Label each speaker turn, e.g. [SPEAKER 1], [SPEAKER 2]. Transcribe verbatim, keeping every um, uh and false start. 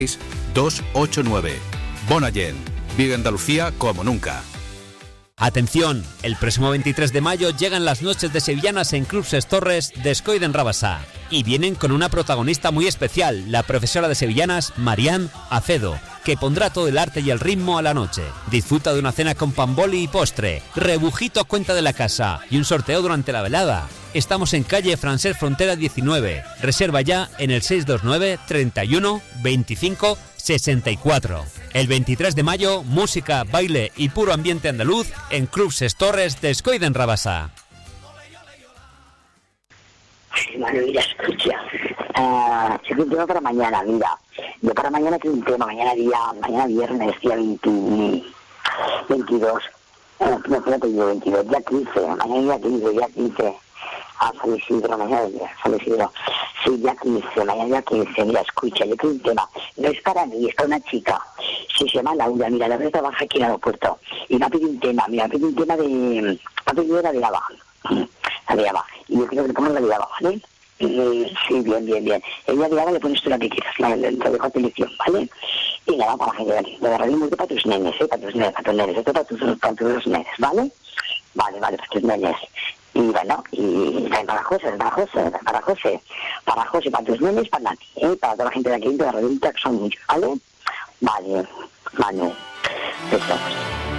[SPEAKER 1] dos ocho nueve. Bonayen, vive Andalucía como nunca.
[SPEAKER 2] Atención, el próximo veintitrés de mayo llegan las noches de sevillanas en Club Ses Torres de Escoide en Rabasá. Y vienen con una protagonista muy especial, la profesora de sevillanas, Marián Acedo, que pondrá todo el arte y el ritmo a la noche. Disfruta de una cena con pan boli y postre, rebujito a cuenta de la casa y un sorteo durante la velada. Estamos en calle Francés Frontera diecinueve. Reserva ya en el seis dos nueve, treinta y uno, veinticinco, sesenta y cuatro. El veintitrés de mayo, música, baile y puro ambiente andaluz en Club Ses Torres de Escoide en Rabasá.
[SPEAKER 3] Bueno, mira, escucha, uh, tengo un tema para mañana, mira, yo para mañana tengo un tema, mañana día, mañana viernes, día veinte, veintidós, eh, no, espérate, día veintidós, día quince, mañana día quince, día quince, ah, San Isidro, mañana día, San Isidro, sí, día quince, mañana día quince, mira, escucha, yo tengo un tema, no es para mí, es para una chica, se llama Laura, mira, Laura trabaja aquí en el aeropuerto, y me ha pedido un tema, mira, me ha pedido un tema de, me ha pedido la de Ava, la de Ava, y yo creo que le pongo la de Ava, ¿vale? Eh, sí, bien, bien, bien. Ella de Ava le pones tú la que quieras, la, la, la dejo a televisión, ¿vale? Y nada, para la gente de aquí, lo agarraremos para tus nenes, ¿eh? Para tus nenes, para tus nenes, esto para tus, para tus nenes, ¿vale? Vale, vale, para tus nenes. Y bueno, y también para José, para José, para José, para José, para tus nenes, para Nati, ¿eh? Para toda la gente de aquí, de la redonda, que son muchos, ¿vale? Vale, vale. Eso.